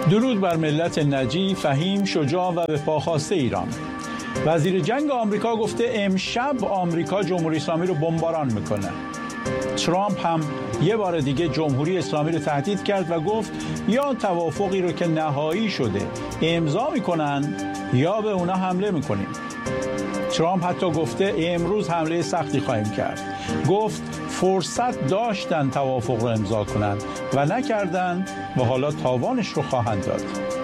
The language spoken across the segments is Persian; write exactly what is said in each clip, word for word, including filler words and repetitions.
درود بر ملت نجی، فهیم، شجاع و به پاخواسته ایران. وزیر جنگ آمریکا گفته امشب آمریکا جمهوری اسلامی رو بمباران میکنه. ترامپ هم یه بار دیگه جمهوری اسلامی رو تهدید کرد و گفت یا توافقی رو که نهایی شده امضا میکنن یا به اونا حمله میکنیم. ترامپ حتی گفته امروز حمله سختی خواهیم کرد. گفت فرصت داشتن توافق رو امضا کنن و نکردن و حالا تاوانش رو خواهند داد.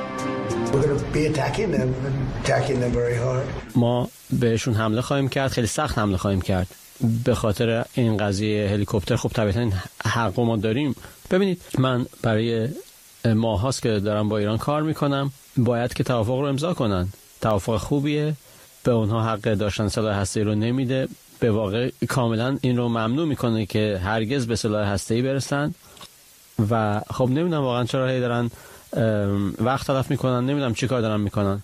ما بهشون حمله خواهیم کرد، خیلی سخت حمله خواهیم کرد. به خاطر این قضیه هلیکوپتر خب طبیعتا این حق ما داریم. ببینید من برای ماه هاست که دارم با ایران کار میکنم، باید که توافق رو امضا کنن. توافق خوبیه، به اونها حق داشتن سلاح هسته‌ای رو نمیده، به واقع کاملا این رو ممنوع میکنه که هرگز به سلاح هسته‌ای برسن و خب نمیدونم واقعا چرا هی دارن وقت تلف میکنن، نمیدونم چی کار دارن میکنن.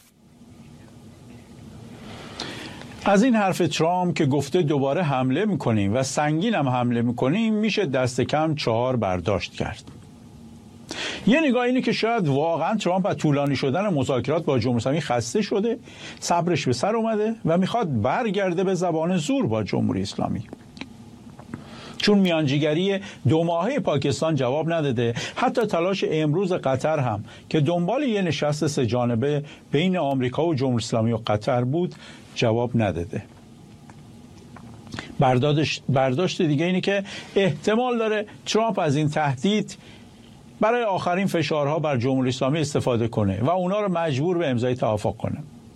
از این حرف ترامپ که گفته دوباره حمله میکنیم و سنگین هم حمله میکنیم میشه دست کم چهار برداشت کرد. یه نگاه اینه که شاید واقعا ترامپ از طولانی شدن مذاکرات با جمهوری اسلامی خسته شده، صبرش به سر اومده و میخواد برگرده به زبان زور با جمهوری اسلامی. چون میانجیگری دو ماهه پاکستان جواب نداده، حتی تلاش امروز قطر هم که دنبال یه نشست سه جانبه بین آمریکا و جمهوری اسلامی و قطر بود جواب نداده. برداشت برداشت دیگه اینه که احتمال داره ترامپ از این تهدید برای آخرین فشارها بر جمهوری اسلامی استفاده کنه و اونا رو مجبور به امضای توافق کنه.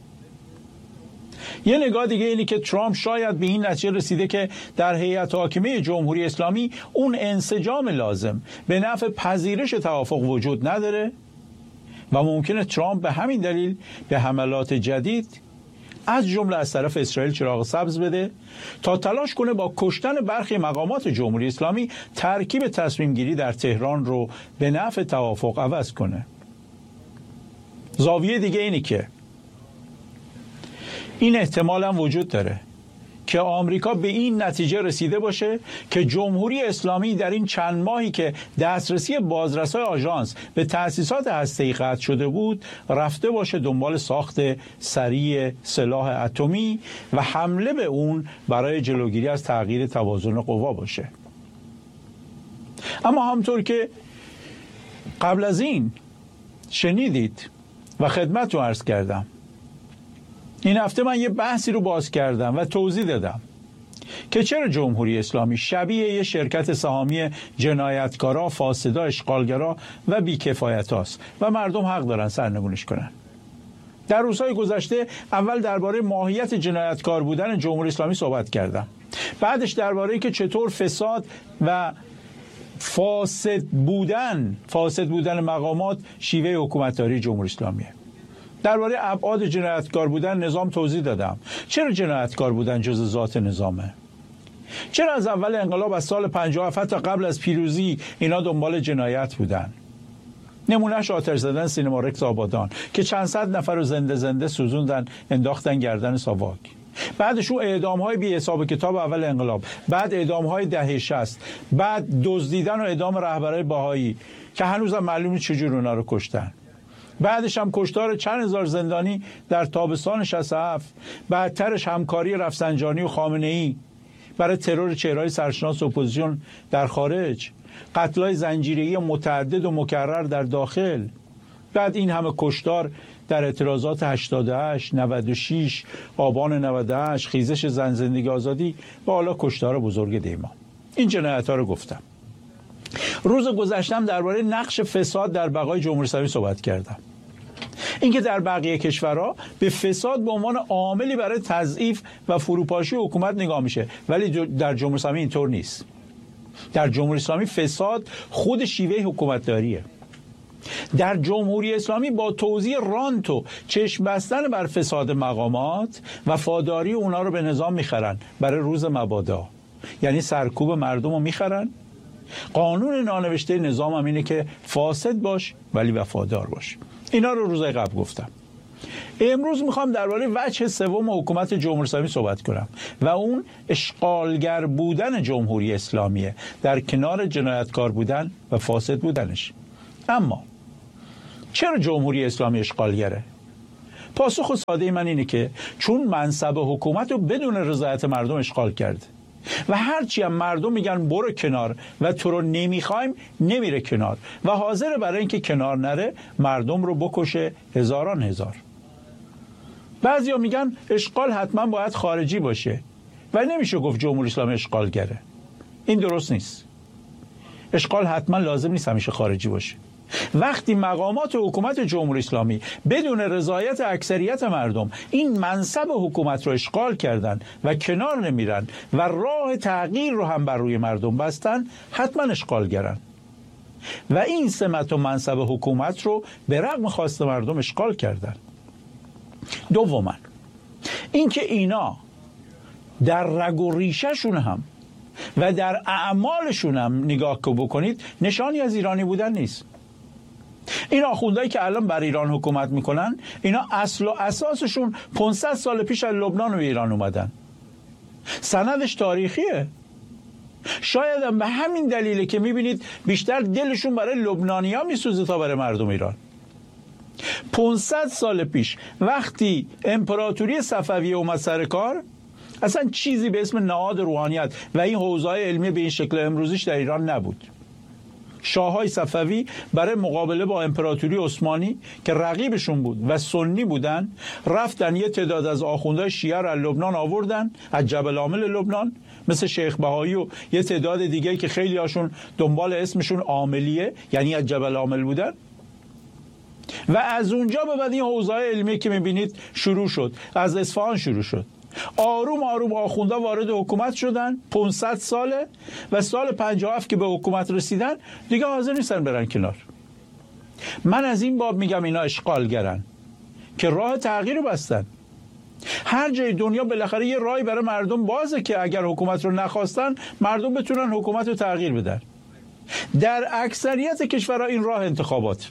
یه نگاه دیگه اینه که ترامپ شاید به این نتیجه رسیده که در هیئت حاکمه جمهوری اسلامی اون انسجام لازم به نفع پذیرش توافق وجود نداره و ممکنه ترامپ به همین دلیل به حملات جدید از جمله از طرف اسرائیل چراغ سبز بده تا تلاش کنه با کشتن برخی مقامات جمهوری اسلامی ترکیب تصمیم گیری در تهران رو به نفع توافق عوض کنه. زاویه دیگه اینه که این احتمال هم وجود داره که آمریکا به این نتیجه رسیده باشه که جمهوری اسلامی در این چند ماهی که دسترسی بازرسای آژانس به تأسیسات هسته‌ای قطع شده بود رفته باشه دنبال ساخت سریع سلاح اتمی و حمله به اون برای جلوگیری از تغییر توازن قوا باشه. اما همطور که قبل از این شنیدید و خدمت رو عرض کردم، این هفته من یه بحثی رو باز کردم و توضیح دادم که چرا جمهوری اسلامی شبیه یه شرکت سهامی جنایتکارا، فاسدا، اشغالگرا و بیکفایت هاست و مردم حق دارن سرنگونش کنن. در روزهای گذشته اول درباره ماهیت جنایتکار بودن جمهوری اسلامی صحبت کردم. بعدش درباره که چطور فساد و فاسد بودن فاسد بودن مقامات شیوه حکومتداری جمهوری اسلامیه. درباره ابعاد جنایتکار بودن نظام توضیح دادم. چرا جنایتکار بودن جزء ذات نظامه؟ چرا از اول انقلاب از سال پنجاه و هفت تا قبل از پیروزی اینا دنبال جنایت بودن؟ نمونهش آتش زدن سینما رکس آبادان که چند صد نفر رو زنده زنده سوزوندن انداختن گردن ساواک. بعدش اون اعدام‌های بی حساب کتاب اول انقلاب، بعد اعدام‌های دهه شصت، بعد دزدیدن و اعدام رهبرای بهایی که هنوزم معلومه چجور اونا رو کشتن. بعدش هم کشتار چند هزار زندانی در تابستان شصت و هفت، بعدترش همکاری رفسنجانی و خامنه‌ای برای ترور چهره‌های سرشناس اپوزیسیون در خارج، قتل‌های زنجیره‌ای متعدد و مکرر در داخل، بعد این همه کشتار در اعتراضات هشتاد و هشت، نود و شش، آبان نود و هشت، خیزش زن زندگی آزادی و حالا کشتار بزرگ دیما. این جنایت‌ها رو گفتم. روز گذشتم درباره نقش فساد در بقای جمهوری اسلامی صحبت کردم. اینکه در بقیه کشورها به فساد به عنوان عاملی برای تضعیف و فروپاشی حکومت نگاه میشه، ولی در جمهوری اسلامی اینطور نیست. در جمهوری اسلامی فساد خود شیوه حکومتداریه. در جمهوری اسلامی با توزیع رانت و چشم بستن بر فساد مقامات وفاداری اونا رو به نظام میخرن برای روز مبادا، یعنی سرکوب مردم رو میخرن. قانون نانوشته نظام هم اینه که فاسد باش ولی وفادار باش. اینا رو روزای قبل گفتم. امروز میخوام درباره وجه سوم حکومت جمهوری اسلامی صحبت کنم و اون اشغالگر بودن جمهوری اسلامیه در کنار جنایتکار بودن و فاسد بودنش. اما چرا جمهوری اسلامی اشغالگره؟ پاسخ ساده من اینه که چون منصب حکومت رو بدون رضایت مردم اشغال کرده و هرچی هم مردم میگن برو کنار و تو رو نمیخوایم، نمیره کنار و حاضر برای اینکه کنار نره مردم رو بکشه هزاران هزار. بعضیا میگن اشغال حتما باید خارجی باشه و نمیشه گفت جمهوری اسلامی اشغالگره. این درست نیست. اشغال حتما لازم نیست همیشه خارجی باشه. وقتی مقامات حکومت جمهوری اسلامی بدون رضایت اکثریت مردم این منصب حکومت رو اشغال کردن و کنار نمیرن و راه تغییر رو هم بر روی مردم بستن، حتما اشغالگرن و این سمت و منصب حکومت رو به رغم خواست مردم اشغال کردن. دوما اینکه اینا در رگ و ریشه‌شون هم و در اعمالشون هم نگاه که بکنید نشانی از ایرانی بودن نیست. این آخوندهایی که الان بر ایران حکومت میکنن، اینا اصل و اساسشون پانصد سال پیش از لبنان و ایران اومدن. سندش تاریخیه. شاید هم به همین دلیله که میبینید بیشتر دلشون برای لبنانیا میسوزه تا برای مردم ایران. پانصد سال پیش وقتی امپراتوری صفویه اومد سر کار، اصلا چیزی به اسم نهاد روحانیت و این حوزه‌های علمی به این شکل امروزیش در ایران نبود. شاههای صفوی برای مقابله با امپراتوری عثمانی که رقیبشون بود و سنی بودن، رفتن یه تعداد از آخوندهای شیعه را از لبنان آوردن، از جبل عامل لبنان، مثل شیخ بهایی و یه تعداد دیگه که خیلی هاشون دنبال اسمشون عاملیه، یعنی از جبل عامل بودن، و از اونجا به بعد این حوزه‌های علمی که میبینید شروع شد. از اصفهان شروع شد. آروم آروم آخوندا وارد حکومت شدن، پانصد ساله، و سال پنجاه و هفت که به حکومت رسیدن دیگه حاضر نیستن برن کنار. من از این باب میگم اینا اشغالگرن که راه تغییر رو بستن. هر جای دنیا بالاخره یه راهی برای مردم بازه که اگر حکومت رو نخواستن مردم بتونن حکومت رو تغییر بدن. در اکثریت کشورها این راه انتخابات،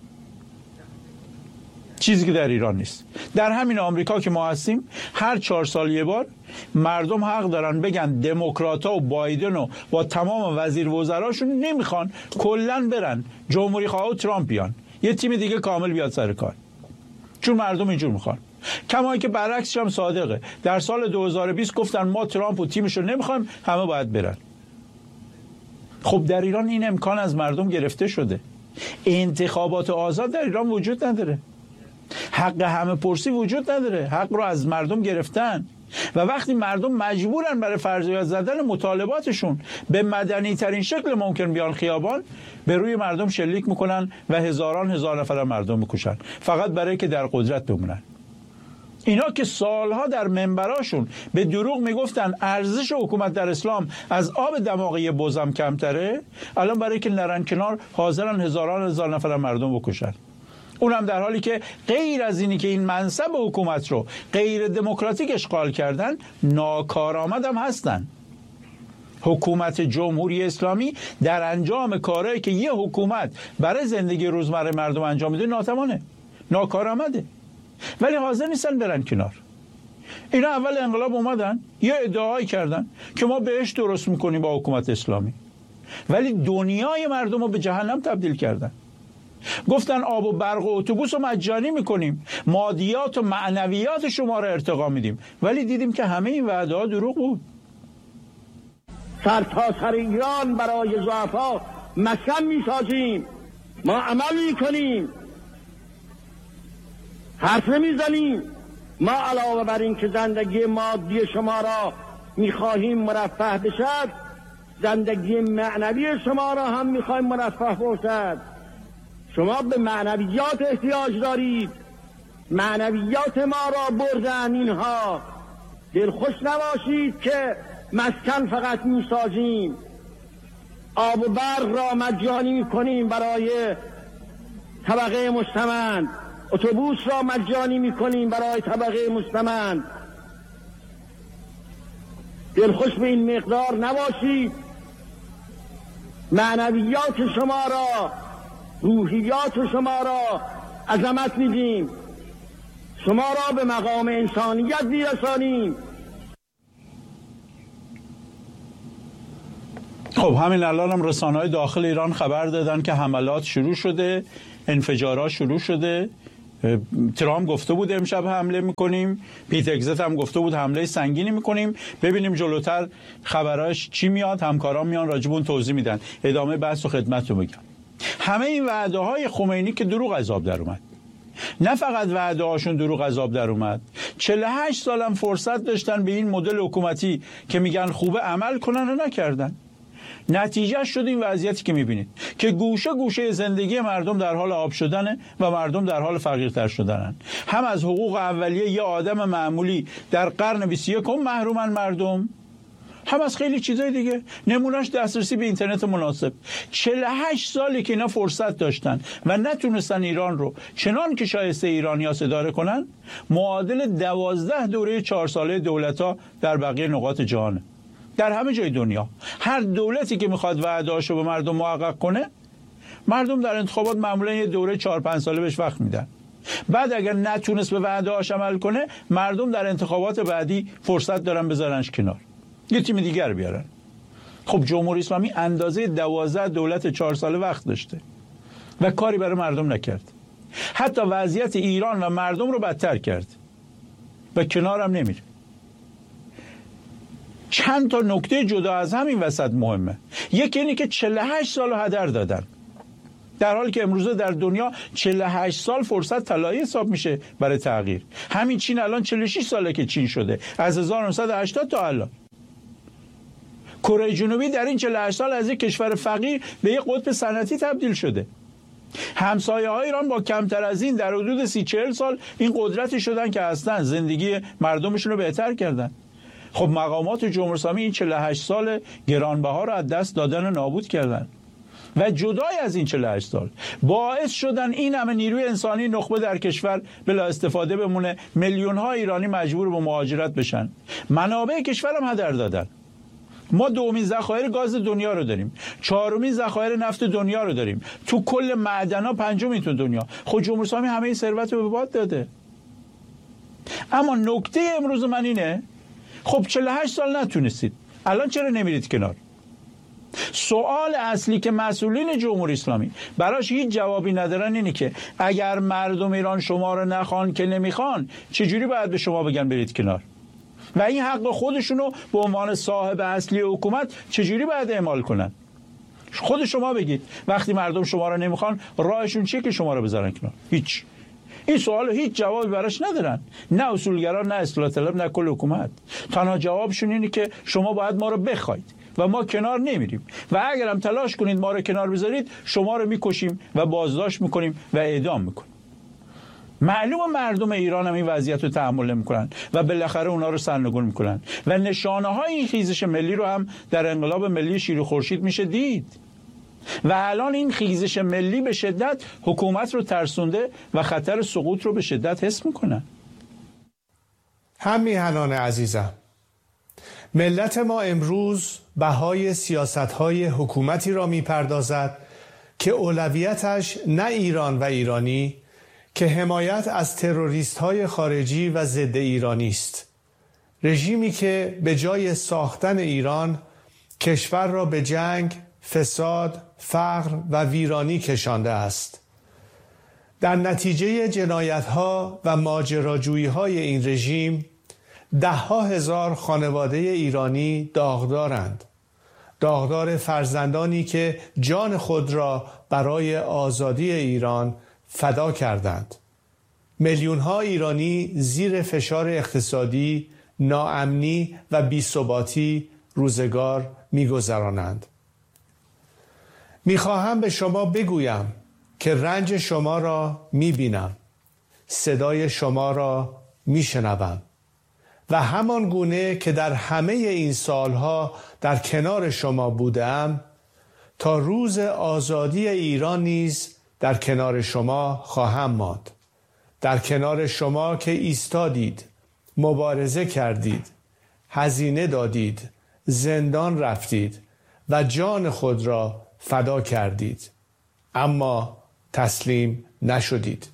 چیزی که در ایران نیست. در همین آمریکا که ما هستیم هر چهار سال یه بار مردم حق دارن بگن دموکرات‌ها و بایدن و با تمام وزیر وزراشون نمیخوان کلن برن جمهوری خواه و ترامپ بیان، یه تیم دیگه کامل بیاد سر کار، چون مردم اینجور میخوان. کما که برعکسش هم صادقه. در سال دو هزار و بیست گفتن ما ترامپ و تیمش رو نمیخوایم، همه باید برن. خب در ایران این امکان از مردم گرفته شده. انتخابات آزاد در ایران وجود نداره. حق همه پرسی وجود نداره. حق رو از مردم گرفتن و وقتی مردم مجبورن برای فرضیت زدن مطالباتشون به مدنی ترین شکل ممکن بیان خیابان، به روی مردم شلیک میکنن و هزاران هزار نفر مردم میکشن فقط برای که در قدرت بمونن. اینا که سالها در منبراشون به دروغ میگفتن ارزش حکومت در اسلام از آب دماغی بزم کمتره، الان برای که نرن کنار حاضرن هزاران هزار نفر مردم بکشن. اونم در حالی که غیر از اینی که این منصب حکومت رو غیر دموکراتیک اشغال کردن، ناکارآمد هم هستن. حکومت جمهوری اسلامی در انجام کارهایی که یه حکومت برای زندگی روزمره مردم انجام میده ناتوانه، ناکارآمده، ولی حاضر نیستن برن کنار. اینا اول انقلاب اومدن یه ادعایی کردن که ما بهش درست میکنیم با حکومت اسلامی، ولی دنیای مردم رو به جهنم تبدیل کردن. گفتن آب و برق و اتوبوس رو مجانی میکنیم، مادیات و معنویات شما رو ارتقا میدیم، ولی دیدیم که همه این وعده ها دروغ بود. سر تا سر ایران برای ضعفا مسکن میسازیم، ما عمل میکنیم، حرف نمیزنیم. ما علاوه بر این که زندگی مادی شما را میخواهیم مرفه بشد، زندگی معنوی شما را هم میخواهیم مرفه باشد. شما به معنویات احتیاج دارید. معنویات ما را بردن اینها. دلخوش نباشید که مسکن فقط میسازیم، آب و برق را مجانی میکنیم برای طبقه مستمند، اتوبوس را مجانی میکنیم برای طبقه مستمند. دلخوش به این مقدار نباشید. معنویات شما را، روحیات شما را عظمت میدیم، شما را به مقام انسانیت میرسانیم. خب همین الان هم رسانه‌های داخل ایران خبر دادن که حملات شروع شده، انفجارات شروع شده. ترامپ گفته بود امشب حمله میکنیم، پیت اگزت هم گفته بود حمله سنگینی میکنیم. ببینیم جلوتر خبراش چی میاد، همکاران میان راجب اون توضیح میدن. ادامه بحث و خدمتتون میگم. همه این وعده های خمینی که دروغ از آب در اومد، نه فقط وعده هاشون دروغ از آب در اومد، چهل و هشت سالم فرصت داشتن به این مدل حکومتی که میگن خوبه عمل کنن و نکردن. نتیجه شد این وضعیتی که میبینید که گوشه گوشه زندگی مردم در حال آب شدنه و مردم در حال فقیرتر شدنن. هم از حقوق اولیه یه آدم معمولی در قرن بیست و یکم محرومن مردم، هم از خیلی چیزای دیگه. نمونهش دسترسی به اینترنت مناسب. چهل و هشت سالی که اینا فرصت داشتن و نتونستن ایران رو چنان که شایسته ایرانی‌ها اداره کنن، معادل دوازده دوره چهار ساله دولت‌ها در بقیه نقاط جهانه. در همه جای دنیا هر دولتی که میخواد وعده‌اشو به مردم محقق کنه، مردم در انتخابات معمولا یه دوره چهار پنج ساله بهش وقت میدن. بعد اگر نتونست به وعده‌اش عمل کنه، مردم در انتخابات بعدی فرصت دارن بذارنش کنار، یه تیم دیگر بیارن. خب جمهوری اسلامی اندازه دوازده دولت چهار ساله وقت داشته و کاری برای مردم نکرد. حتی وضعیت ایران و مردم رو بدتر کرد و کنارم نمیره. چند تا نکته جدا از همین وسط مهمه. یکی اینه که چهل و هشت سال رو هدر دادن، در حالی که امروزه در دنیا چهل و هشت سال فرصت طلایی حساب میشه برای تغییر. همین چین الان چهل و شش ساله که چین شده، از هزار و نهصد و هشتاد تا الان. کره جنوبی در این چهل و هشت سال از یک کشور فقیر به یک قطب صنعتی تبدیل شده. همسایه های ایران با کمتر از این در حدود سی چهل سال این قدرتی شدن که اصلا زندگی مردمشون رو بهتر کردن. خب مقامات جمهوری اسلامی این چهل و هشت سال گرانبها رو از دست دادن و نابود کردن و جدای از این چهل و هشت سال باعث شدن این همه نیروی انسانی نخبه در کشور بلا استفاده بمونه، میلیون ها ایرانی مجبور به مهاجرت بشن، منابع کشورم هدر دادن. ما دومین ذخایر گاز دنیا رو داریم، چهارمین ذخایر نفت دنیا رو داریم، تو کل معدن‌ها پنجمین تو دنیا. خود جمهوری اسلامی همه این ثروت رو به باد داده. اما نکته امروز من اینه، خب چهل و هشت سال نتونستید، الان چرا نمیرید کنار؟ سوال اصلی که مسئولین جمهوری اسلامی براش هیچ جوابی ندارن اینه که اگر مردم ایران شما رو نخوان که نمیخوان، چجوری باید به شما بگن برید کنار؟ و این حق خودشونو به عنوان صاحب اصلی حکومت چجوری باید اعمال کنن؟ خود شما بگید وقتی مردم شما رو نمیخوان راهشون چیه که شما رو بذارن کنار؟ هیچ. این سوال هیچ جوابی براش ندارن، نه اصولگرا، نه اصلاح طلب، نه کل حکومت. تنها جوابشون اینه که شما باید ما رو بخواید و ما کنار نمیریم و اگر هم تلاش کنید ما رو کنار بذارید، شما رو میکشیم و بازداشت میکنیم و اعدام میکنیم. معلومه مردم ایران هم این وضعیت رو تحمل نمیکنن و بالاخره اونا رو سرنگون میکنن و نشانه های این خیزش ملی رو هم در انقلاب ملی شیر و خورشید میشه دید. و الان این خیزش ملی به شدت حکومت رو ترسونده و خطر سقوط رو به شدت حس میکنن. هم میهنان عزیزم، ملت ما امروز بهای سیاست‌های حکومتی را میپردازد که اولویتش نه ایران و ایرانی، که حمایت از تروریست‌های خارجی و ضد ایرانی است. رژیمی که به جای ساختن ایران کشور را به جنگ، فساد، فقر و ویرانی کشانده است. در نتیجه جنایت‌ها و ماجراجویی‌های این رژیم ده‌ها هزار خانواده ایرانی داغدارند. داغدار فرزندانی که جان خود را برای آزادی ایران فدا کردند. میلیون‌ها ایرانی زیر فشار اقتصادی، ناامنی و بی‌ثباتی روزگار می‌گذرانند. می‌خواهم به شما بگویم که رنج شما را می‌بینم، صدای شما را می‌شنوم و همان گونه که در همه این سالها در کنار شما بودم، تا روز آزادی ایران نیز در کنار شما خواهم ماند. در کنار شما که ایستادید، مبارزه کردید، هزینه دادید، زندان رفتید و جان خود را فدا کردید، اما تسلیم نشدید.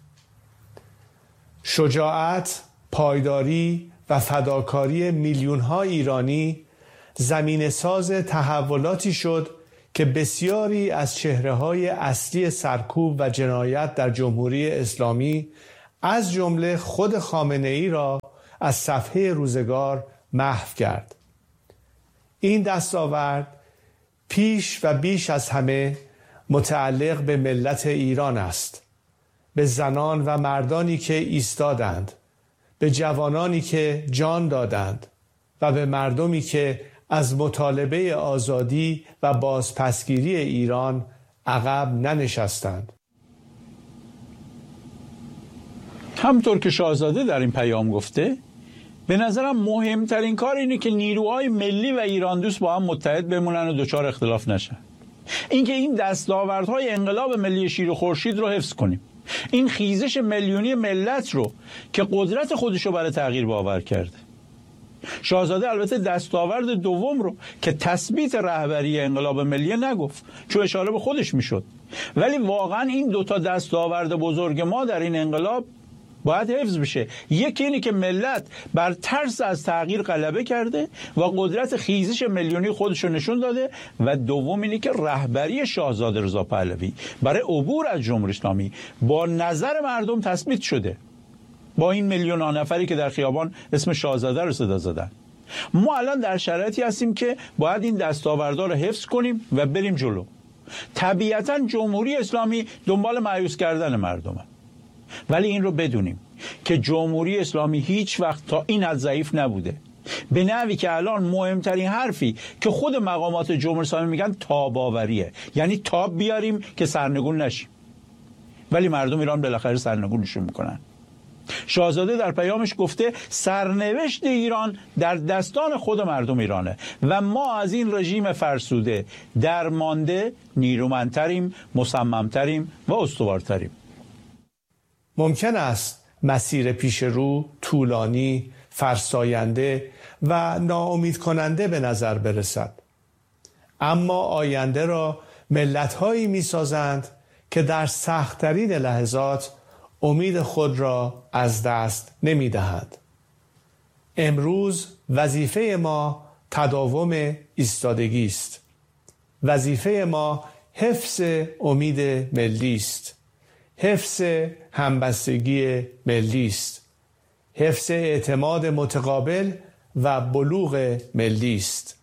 شجاعت، پایداری و فداکاری میلیون‌ها ایرانی زمین ساز تحولاتی شد که بسیاری از چهره‌های اصلی سرکوب و جنایت در جمهوری اسلامی از جمله خود خامنه‌ای را از صفحه روزگار محو کرد. این دستاورد پیش و بیش از همه متعلق به ملت ایران است، به زنان و مردانی که ایستادند، به جوانانی که جان دادند و به مردمی که از مطالبه آزادی و بازپسگیری ایران عقب ننشستند. همطور که شاهزاده در این پیام گفته، به نظرم مهمترین کار اینه که نیروهای ملی و ایران دوست با هم متحد بمونن و دچار اختلاف نشن. اینکه این دستاوردهای انقلاب ملی شیر و خورشید رو حفظ کنیم. این خیزش میلیونی ملت رو که قدرت خودشو برای تغییر باور کرده. شاهزاده البته دستاورد دوم رو که تثبیت رهبری انقلاب ملی نگفت، چون اشاره به خودش میشد. ولی واقعا این دوتا دستاورد بزرگ ما در این انقلاب باید حفظ بشه. یکی اینه که ملت بر ترس از تغییر غلبه کرده و قدرت خیزش میلیونی خودش رو نشون داده، و دوم اینه که رهبری شاهزاده رضا پهلوی برای عبور از جمهوری اسلامی با نظر مردم تثبیت شده، با این میلیون ها نفری که در خیابان اسم شاهزاده رو صدا زدن. ما الان در شرایطی هستیم که باید این دستاوردها رو حفظ کنیم و بریم جلو. طبیعتا جمهوری اسلامی دنبال مایوس کردن مردمه، ولی این رو بدونیم که جمهوری اسلامی هیچ وقت تا این حد ضعیف نبوده، به نحوی که الان مهمترین حرفی که خود مقامات جمهوری اسلامی میگن تاباوریه، یعنی تاب بیاریم که سرنگون نشیم، ولی مردم ایران بالاخره سرنگونشون میکنن. شاهزاده در پیامش گفته سرنوشت ایران در دستان خود مردم ایرانه و ما از این رژیم فرسوده درمانده نیرومندتریم، مصممتریم و استوارتریم. ممکن است مسیر پیش رو طولانی، فرساینده و ناامید کننده به نظر برسد، اما آینده را ملت‌هایی می‌سازند که در سخت‌ترین لحظات امید خود را از دست نمی‌دهند. امروز وظیفه ما تداوم ایستادگی است. وظیفه ما حفظ امید ملی است. حفظ همبستگی ملی است. حفظ اعتماد متقابل و بلوغ ملی است.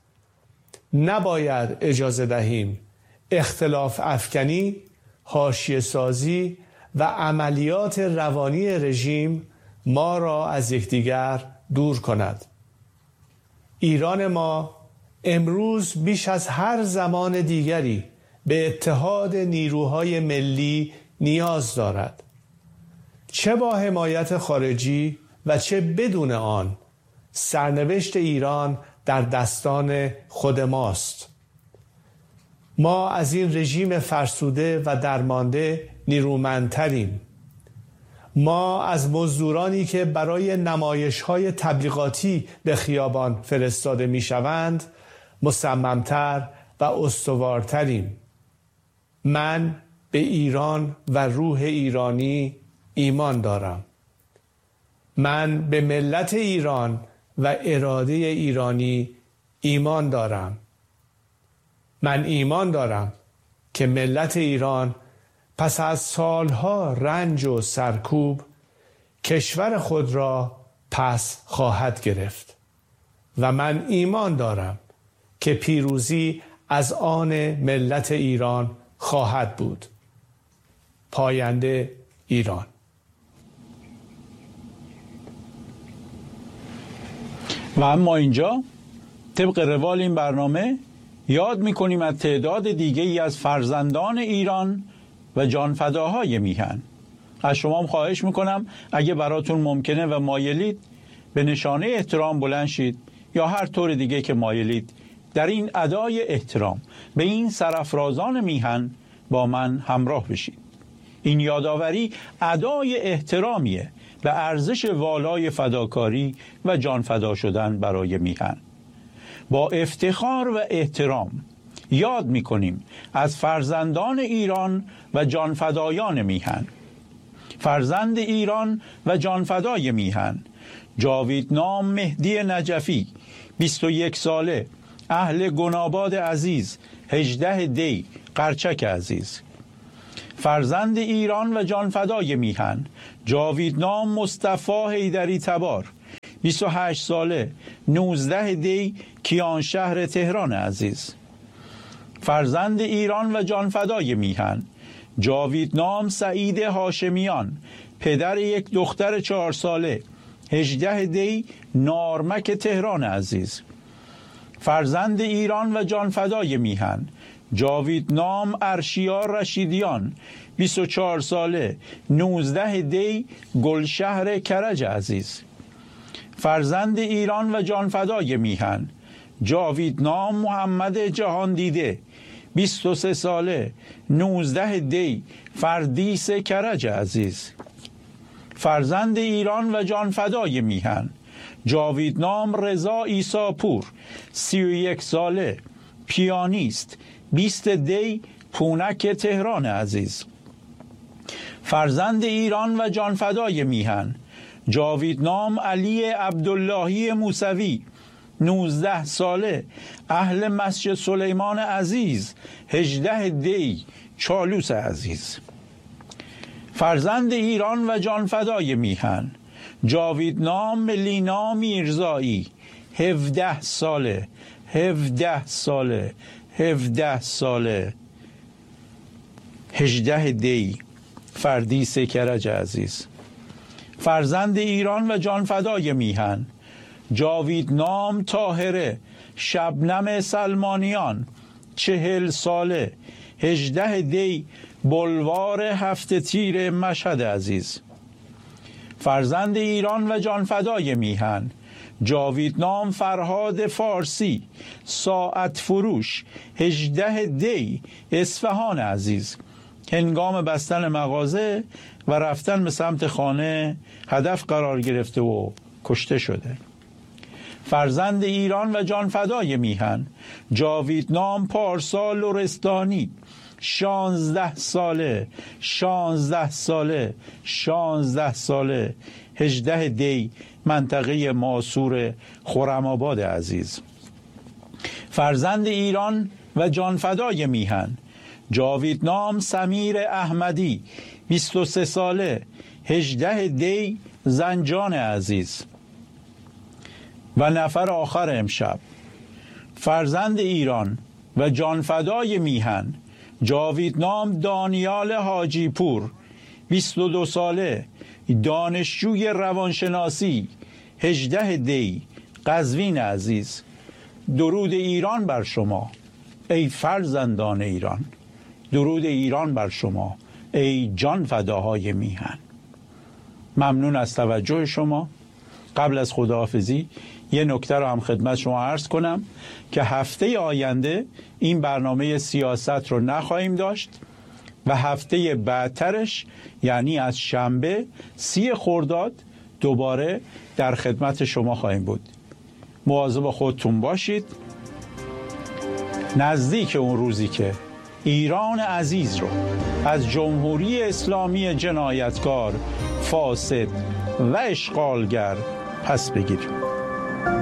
نباید اجازه دهیم اختلاف افکنی، حاشیه سازی و عملیات روانی رژیم ما را از یکدیگر دور کند. ایران ما امروز بیش از هر زمان دیگری به اتحاد نیروهای ملی نیاز دارد. چه با حمایت خارجی و چه بدون آن، سرنوشت ایران در دستان خود ماست. ما از این رژیم فرسوده و درمانده نیرومندتریم. ما از مزدورانی که برای نمایش‌های تبلیغاتی به خیابان فرستاده می‌شوند مصممتر و استوارتریم. من به ایران و روح ایرانی ایمان دارم. من به ملت ایران و اراده ایرانی ایمان دارم. من ایمان دارم که ملت ایران پس از سالها رنج و سرکوب کشور خود را پس خواهد گرفت و من ایمان دارم که پیروزی از آن ملت ایران خواهد بود. پاینده ایران. و اما اینجا طبق روال این برنامه یاد می‌کنیم از تعداد دیگه‌ای از فرزندان ایران و جانفداهای میهن. از شما هم خواهش میکنم اگه براتون ممکنه و مایلید به نشانه احترام بلند شید یا هر طور دیگه که مایلید در این ادای احترام به این سرافرازان میهن با من همراه بشید. این یادآوری ادای احترامیه به ارزش والای فداکاری و جانفدا شدن برای میهن. با افتخار و احترام یاد می‌کنیم از فرزندان ایران و جانفدایان میهن. فرزند ایران و جانفدای میهن جاویدنام مهدی نجفی بیست و یک ساله اهل گناباد عزیز هجده دی قرچک عزیز. فرزند ایران و جانفدای میهن جاویدنام مصطفی حیدری تبار بیست و هشت ساله نوزده دی کیانشهر تهران عزیز. فرزند ایران و جانفدای میهن جاویدنام سعید هاشمیان پدر یک دختر چهار ساله هجده دی نارمک تهران عزیز. فرزند ایران و جانفدای میهن جاویدنام ارشیا رشیدیان بیست و چهار ساله نوزده دی گلشهر کرج عزیز. فرزند ایران و جانفدای میهن جاویدنام محمد جهان دیده بیست و سه ساله نوزده دی فردیس کرج عزیز. فرزند ایران و جانفدای میهن جاویدنام رضا عیساپور سی و یک ساله پیانیست بیست دی پونک تهران عزیز. فرزند ایران و جانفدای میهن جاویدنام علی عبداللهی موسوی نوزده ساله اهل مسجد سلیمان عزیز هجده دی چالوس عزیز. فرزند ایران و جانفدای میهن جاویدنام ملینا میرزایی هفده ساله هفده ساله هفده ساله هجده دی فردیس کرج عزیز. فرزند ایران و جانفدای میهن جاویدنام طاهره شبنم سلمانیان چهل ساله هجده دی بلوار هفت تیر مشهد عزیز. فرزند ایران و جانفدای میهن جاویدنام فرهاد فارسی ساعت فروش هجده دی اصفهان عزیز. هنگام بستن مغازه و رفتن به سمت خانه هدف قرار گرفته و کشته شده. فرزند ایران و جانفدای میهن جاویدنام پارسا لرستانی شانزده ساله شانزده ساله شانزده ساله هجده دی منطقه ماسور خرم‌آباد عزیز. فرزند ایران و جانفدای میهن جاویدنام سمیر احمدی بیست و سه ساله هجده دی زنجان عزیز. و نفر آخر امشب فرزند ایران و جانفدای میهن جاویدنام دانیال حاجی پور بیست و دو ساله دانشجوی روانشناسی هجده دی قزوین عزیز. درود ایران بر شما ای فرزندان ایران، درود ایران بر شما ای جان فداهای میهن. ممنون از توجه شما. قبل از خداحافظی یه نکته رو هم خدمت شما عرض کنم که هفته آینده این برنامه سیاست رو نخواهیم داشت و هفته بعدترش یعنی از شنبه سی خرداد دوباره در خدمت شما خواهیم بود. مواظب خودتون باشید. نزدیک اون روزی که ایران عزیز رو از جمهوری اسلامی جنایتکار، فاسد و اشغالگر پس بگیریم.